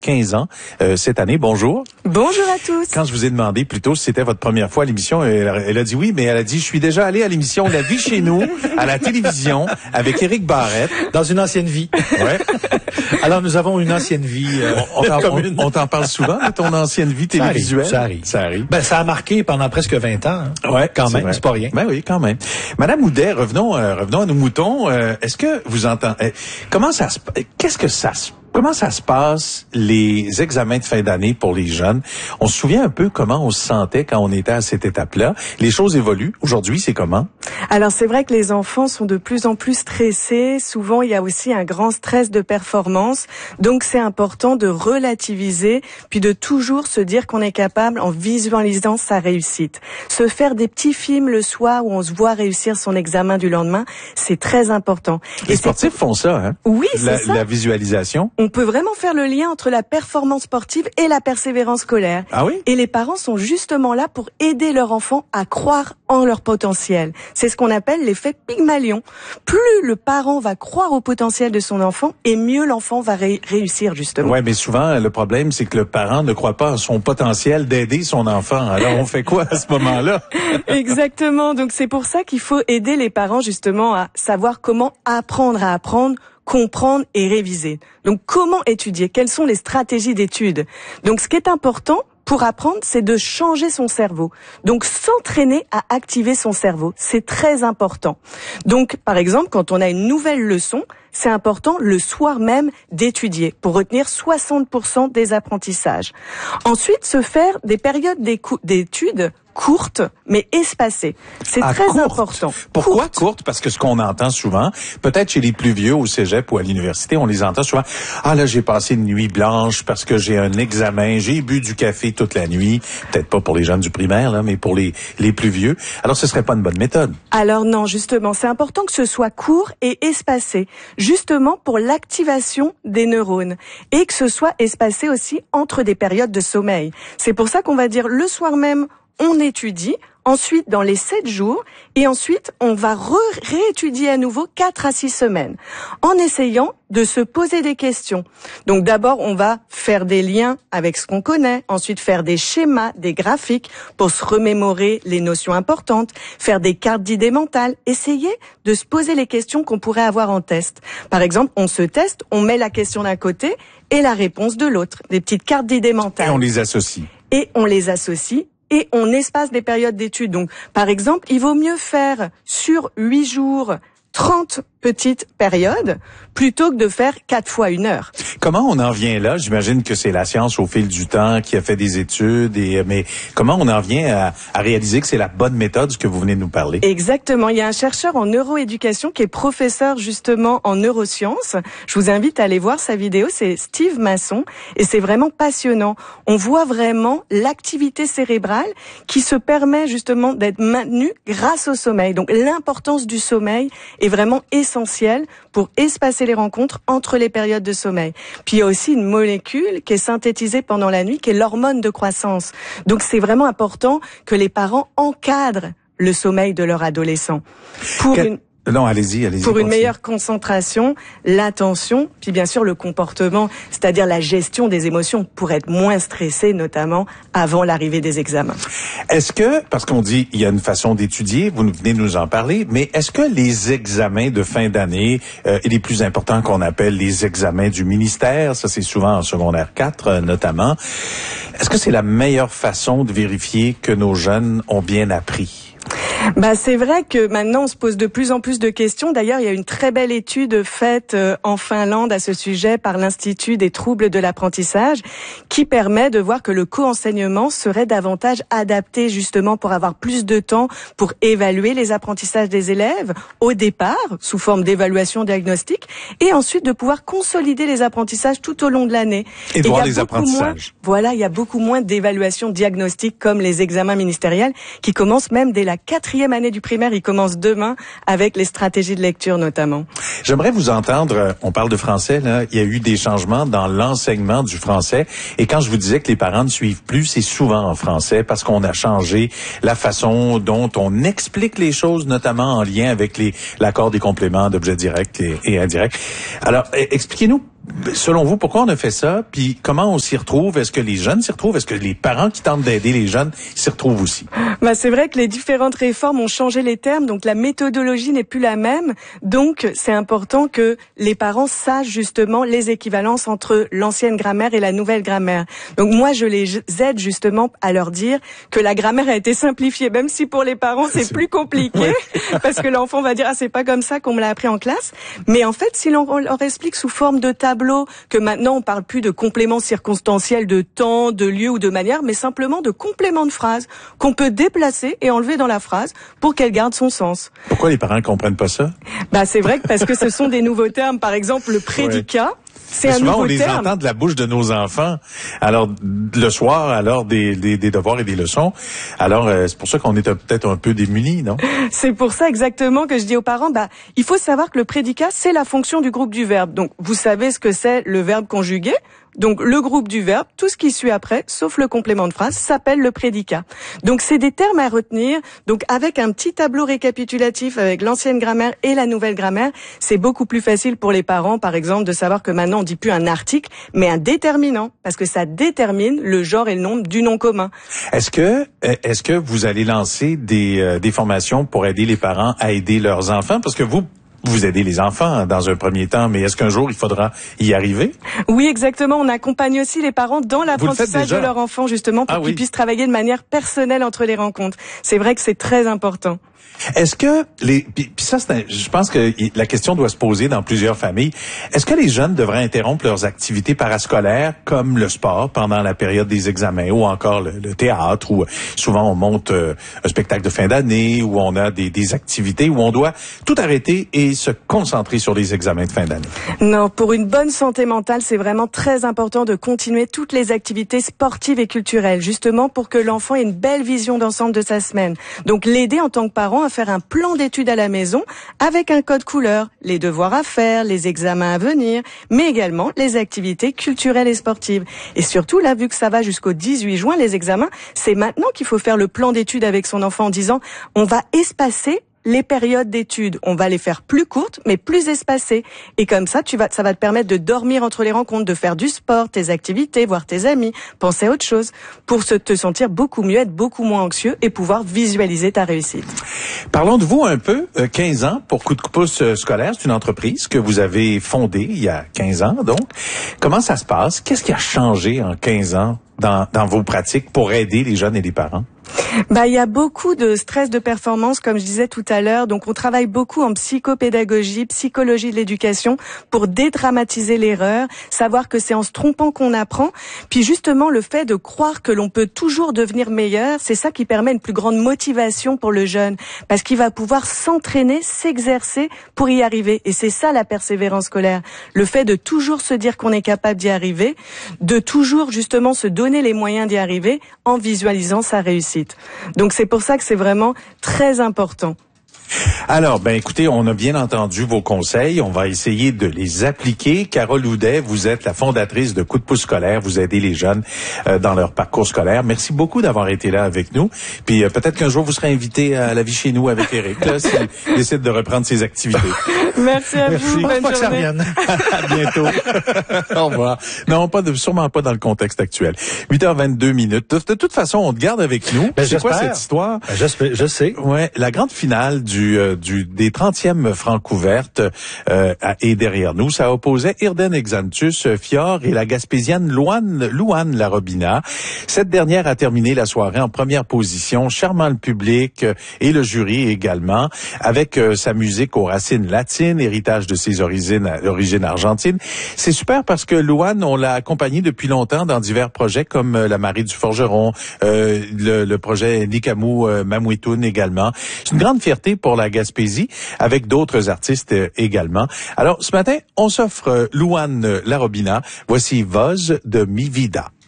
15 ans cette année. Bonjour. Bonjour à tous. Quand je vous ai demandé plus tôt si c'était votre première fois à l'émission, elle a dit oui, mais elle a dit je suis déjà allée à l'émission La Vie chez nous à la télévision avec Éric Barrette dans une ancienne vie. Ouais. Alors nous avons une ancienne vie. On t'en parle souvent de ton ancienne vie télévisuelle. Ça arrive. Ben ça a marqué pendant presque 20 ans. Hein. Ouais, quand même, c'est pas rien. Ben oui, quand même. Madame Houdet, revenons à nos moutons. Est-ce que vous entendez comment ça se passe, les examens de fin d'année pour les jeunes? On se souvient un peu comment on se sentait quand on était à cette étape-là. Les choses évoluent. Aujourd'hui, c'est comment? Alors, c'est vrai que les enfants sont de plus en plus stressés. Souvent, il y a aussi un grand stress de performance. Donc, c'est important de relativiser, puis de toujours se dire qu'on est capable, en visualisant sa réussite. Se faire des petits films le soir où on se voit réussir son examen du lendemain, c'est très important. Les sportifs font ça, hein? Oui, c'est ça. La visualisation. On peut vraiment faire le lien entre la performance sportive et la persévérance scolaire. Ah oui? Et les parents sont justement là pour aider leur enfant à croire en leur potentiel. C'est ce qu'on appelle l'effet Pygmalion. Plus le parent va croire au potentiel de son enfant, et mieux l'enfant va réussir, justement. Ouais, mais souvent, le problème, c'est que le parent ne croit pas à son potentiel d'aider son enfant. Alors, on fait quoi à ce moment-là? Exactement. Donc, c'est pour ça qu'il faut aider les parents, justement, à savoir comment apprendre à apprendre, comprendre et réviser. Donc, comment étudier? Quelles sont les stratégies d'étude? Donc, ce qui est important pour apprendre, c'est de changer son cerveau. Donc, s'entraîner à activer son cerveau. C'est très important. Donc, par exemple, quand on a une nouvelle leçon, c'est important le soir même d'étudier pour retenir 60% des apprentissages. Ensuite, se faire des périodes d'études courtes, mais espacées. C'est très important. Pourquoi courte? Parce que ce qu'on entend souvent, peut-être chez les plus vieux au cégep ou à l'université, on les entend souvent. Ah là, j'ai passé une nuit blanche parce que j'ai un examen, j'ai bu du café toute la nuit. Peut-être pas pour les jeunes du primaire, là, mais pour les plus vieux. Alors, ce serait pas une bonne méthode. Alors non, justement, c'est important que ce soit court et espacé. Justement pour l'activation des neurones. Et que ce soit espacé aussi entre des périodes de sommeil. C'est pour ça qu'on va dire le soir même, on étudie, ensuite dans les 7 jours, et ensuite on va réétudier à nouveau 4 à 6 semaines, en essayant de se poser des questions. Donc d'abord, on va faire des liens avec ce qu'on connaît, ensuite faire des schémas, des graphiques pour se remémorer les notions importantes, faire des cartes d'idées mentales, essayer de se poser les questions qu'on pourrait avoir en test. Par exemple, on se teste, on met la question d'un côté et la réponse de l'autre, des petites cartes d'idées mentales. Et on les associe. Et on espace des périodes d'études. Donc, par exemple, il vaut mieux faire sur 8 jours 30 petites périodes plutôt que de faire 4 fois 1 heure. Comment on en vient là? J'imagine que c'est la science au fil du temps qui a fait des études, mais comment on en vient à réaliser que c'est la bonne méthode, ce que vous venez de nous parler? Exactement. Il y a un chercheur en neuroéducation qui est professeur justement en neurosciences. Je vous invite à aller voir sa vidéo, c'est Steve Masson, et c'est vraiment passionnant. On voit vraiment l'activité cérébrale qui se permet justement d'être maintenue grâce au sommeil. Donc l'importance du sommeil est vraiment essentielle pour espacer les rencontres entre les périodes de sommeil. Puis il y a aussi une molécule qui est synthétisée pendant la nuit, qui est l'hormone de croissance. Donc c'est vraiment important que les parents encadrent le sommeil de leur adolescent. Non, allez-y. Pour une meilleure concentration, l'attention, puis bien sûr le comportement, c'est-à-dire la gestion des émotions pour être moins stressé, notamment avant l'arrivée des examens. Est-ce que, parce qu'on dit il y a une façon d'étudier, vous venez de nous en parler, mais est-ce que les examens de fin d'année, et les plus importants qu'on appelle les examens du ministère, ça c'est souvent en secondaire 4 notamment, est-ce que c'est la meilleure façon de vérifier que nos jeunes ont bien appris? C'est vrai que maintenant on se pose de plus en plus de questions. D'ailleurs, il y a une très belle étude faite en Finlande à ce sujet par l'Institut des troubles de l'apprentissage qui permet de voir que le co-enseignement serait davantage adapté justement pour avoir plus de temps pour évaluer les apprentissages des élèves au départ sous forme d'évaluation diagnostique et ensuite de pouvoir consolider les apprentissages tout au long de l'année. Et de voir les apprentissages. Il y a beaucoup moins d'évaluation diagnostique comme les examens ministériels qui commencent même dès la 4e année du primaire. Ils commencent demain avec les stratégies de lecture notamment. J'aimerais vous entendre, on parle de français, là, il y a eu des changements dans l'enseignement du français et quand je vous disais que les parents ne suivent plus, c'est souvent en français parce qu'on a changé la façon dont on explique les choses, notamment en lien avec l'accord des compléments d'objets directs et indirects. Alors, expliquez-nous selon vous, pourquoi on a fait ça? Puis comment on s'y retrouve? Est-ce que les jeunes s'y retrouvent? Est-ce que les parents qui tentent d'aider les jeunes s'y retrouvent aussi? C'est vrai que les différentes réformes ont changé les termes, donc la méthodologie n'est plus la même. Donc c'est important que les parents sachent justement les équivalences entre l'ancienne grammaire et la nouvelle grammaire. Donc moi je les aide justement à leur dire que la grammaire a été simplifiée, même si pour les parents c'est plus compliqué, parce que l'enfant va dire c'est pas comme ça qu'on me l'a appris en classe. Mais en fait, si l'on leur explique sous forme de tableau que maintenant on parle plus de compléments circonstanciels de temps, de lieu ou de manière, mais simplement de compléments de phrase qu'on peut déplacer et enlever dans la phrase pour qu'elle garde son sens. Pourquoi les parents comprennent pas ça? C'est vrai que parce que ce sont des nouveaux termes, par exemple le prédicat. Ouais. C'est un souvent, nouveau on les terme. entend de la bouche de nos enfants. Alors, le soir, alors des devoirs et des leçons. Alors, c'est pour ça qu'on est peut-être un peu démunis, non? C'est pour ça exactement que je dis aux parents, il faut savoir que le prédicat, c'est la fonction du groupe du verbe. Donc, vous savez ce que c'est le verbe conjugué. Donc, le groupe du verbe, tout ce qui suit après, sauf le complément de phrase, s'appelle le prédicat. Donc, c'est des termes à retenir. Donc, avec un petit tableau récapitulatif avec l'ancienne grammaire et la nouvelle grammaire, c'est beaucoup plus facile pour les parents, par exemple, de savoir que maintenant, on dit plus un article, mais un déterminant, parce que ça détermine le genre et le nombre du nom commun. Est-ce que vous allez lancer des formations pour aider les parents à aider leurs enfants? Parce que vous aidez les enfants dans un premier temps, mais est-ce qu'un jour il faudra y arriver? Oui, exactement. On accompagne aussi les parents dans l'apprentissage de leur enfant, justement, pour qu'ils puissent travailler de manière personnelle entre les rencontres. C'est vrai que c'est très important. Est-ce que je pense que la question doit se poser dans plusieurs familles. Est-ce que les jeunes devraient interrompre leurs activités parascolaires comme le sport pendant la période des examens ou encore le théâtre où souvent on monte un spectacle de fin d'année où on a des activités où on doit tout arrêter et se concentrer sur les examens de fin d'année? Non, pour une bonne santé mentale, c'est vraiment très important de continuer toutes les activités sportives et culturelles, justement pour que l'enfant ait une belle vision d'ensemble de sa semaine. Donc l'aider en tant que parent à faire un plan d'études à la maison avec un code couleur, les devoirs à faire, les examens à venir, mais également les activités culturelles et sportives. Et surtout, là, vu que ça va jusqu'au 18 juin, les examens, c'est maintenant qu'il faut faire le plan d'études avec son enfant en disant on va espacer les périodes d'études, on va les faire plus courtes, mais plus espacées. Et comme ça, ça va te permettre de dormir entre les rencontres, de faire du sport, tes activités, voir tes amis, penser à autre chose, pour te sentir beaucoup mieux, être beaucoup moins anxieux et pouvoir visualiser ta réussite. Parlons de vous un peu. 15 ans pour Coup de pouce scolaire, c'est une entreprise que vous avez fondée il y a 15 ans, donc. Comment ça se passe? Qu'est-ce qui a changé en 15 ans dans vos pratiques pour aider les jeunes et les parents? Il y a beaucoup de stress de performance, comme je disais tout à l'heure. Donc, on travaille beaucoup en psychopédagogie, psychologie de l'éducation pour dédramatiser l'erreur, savoir que c'est en se trompant qu'on apprend. Puis, justement, le fait de croire que l'on peut toujours devenir meilleur, c'est ça qui permet une plus grande motivation pour le jeune, parce qu'il va pouvoir s'entraîner, s'exercer pour y arriver. Et c'est ça, la persévérance scolaire. Le fait de toujours se dire qu'on est capable d'y arriver, de toujours, justement, se donner les moyens d'y arriver en visualisant sa réussite. Donc c'est pour ça que c'est vraiment très important. Alors, écoutez, on a bien entendu vos conseils. On va essayer de les appliquer. Carole Houdet, vous êtes la fondatrice de Coup de pouce scolaire. Vous aidez les jeunes dans leur parcours scolaire. Merci beaucoup d'avoir été là avec nous. Puis peut-être qu'un jour, vous serez invité à la vie chez nous avec Éric, là, s'il décide de reprendre ses activités. Merci à vous. Bonne journée. Que ça revienne. À bientôt. Au revoir. Non, sûrement pas dans le contexte actuel. 8h22 minutes. De toute façon, on te garde avec nous. C'est quoi cette histoire? Je sais. Ouais, la grande finale des 30e Francouvertes est derrière nous. Ça opposait Irden Exantus Fior et la Gaspésienne Louane Larobina. Cette dernière a terminé la soirée en première position, charmant le public et le jury également, avec sa musique aux racines latines, héritage de ses origines argentines. C'est super parce que Louane, on l'a accompagnée depuis longtemps dans divers projets comme La Marie du Forgeron, le projet Nikamu Mamouitoun également. C'est une grande fierté pour la Gaspésie, avec d'autres artistes également. Alors, ce matin, on s'offre Louane Larobina. Voici Voz de Mi Vida.